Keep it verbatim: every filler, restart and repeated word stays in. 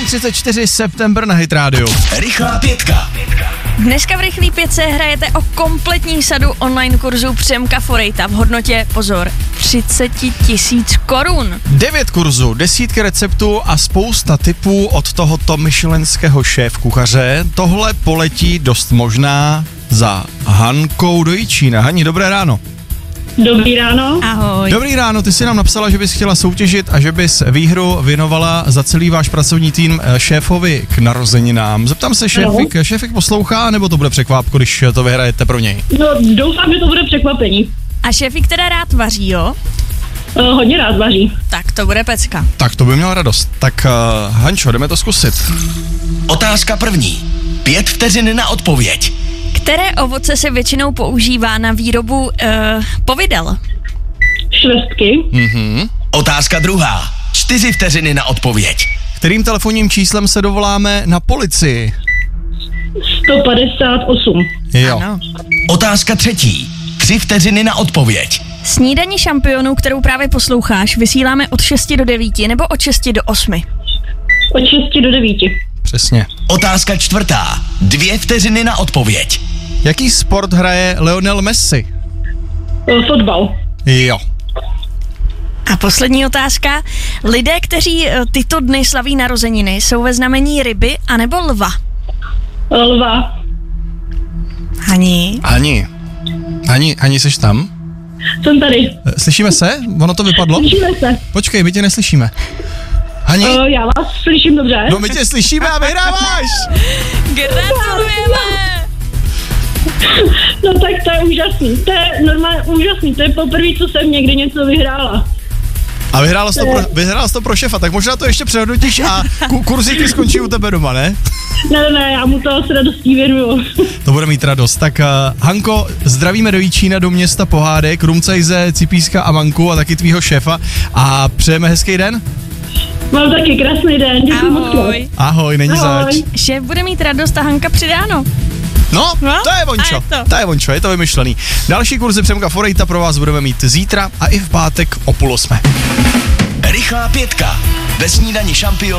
třicet čtyři september na Hit Radio. Rychlá pětka. Dneska v Rychlý pětce hrajete o kompletní sadu online kurzů Přemka Forejta v hodnotě, pozor, třicet tisíc korun. Devět kurzů, desítky receptů a spousta tipů od tohoto michelinského šéf-kuchaře. Tohle poletí dost možná za Hankou do Jičína. Hani, dobré ráno. Dobrý ráno. Ahoj. Dobrý ráno, ty jsi nám napsala, že bys chtěla soutěžit a že bys výhru věnovala za celý váš pracovní tým šéfovi k narozeninám. Zeptám se, šéfik, šéfik poslouchá, nebo to bude překvápko, když to vyhrajete pro něj? No, doufám, že to bude překvapení. A šéfik teda rád vaří, jo? Uh, hodně rád vaří. Tak to bude pecka. Tak to by měl radost. Tak uh, Hančo, jdeme to zkusit. Otázka první. Pět vteřin na odpověď. Které ovoce se většinou používá na výrobu uh, povidel? Švestky. Mhm. Otázka druhá. Čtyři vteřiny na odpověď. Kterým telefonním číslem se dovoláme na policii? sto padesát osm. Jo. Ano. Otázka třetí. Tři vteřiny na odpověď. Snídaní šampionů, kterou právě posloucháš, vysíláme od šesti do devíti nebo od šesti do osmi? Od šesti do devíti. Přesně. Otázka čtvrtá. Dvě vteřiny na odpověď. Jaký sport hraje Lionel Messi? Uh, fotbal. Jo. A poslední otázka. Lidé, kteří eh, tyto dny slaví narozeniny, jsou ve znamení ryby anebo lva? Uh, lva. Hani. Hani. Hani, Hani, jsi tam? Jsem tady. Slyšíme se? Ono to vypadlo? Slyšíme se. Počkej, my tě neslyšíme. Hani? Uh, já vás slyším dobře. No my tě slyšíme a vyhráváš! Gratulujeme! No tak to je úžasný. To je normálně úžasný. To je poprvé, co jsem někdy něco vyhrála. A vyhrála jsi to, pro, vyhrála jsi to pro šefa, tak možná to ještě přehodnotíš a ku, kurzy ti skončí u tebe doma, ne? Ne, ne, já mu to s radostí věnuju. To bude mít radost. Tak uh, Hanko, zdravíme do Jičína, do města pohádek, Rumcajze, Cipíska a Manku a taky tvýho šéfa a přejeme hezký den. Mám taky krásný den. Děkuji moc. Ahoj. Ahoj, není Ahoj. zač. Šéf bude mít radost a Hanka přidáno. No, No, to je vončo, a je to. to je vončo, je to vymyšlený. Další kurzy Přemka Forejta pro vás budeme mít zítra a i v pátek o půl osmé. Rychlá pětka. Ve snídani šampion.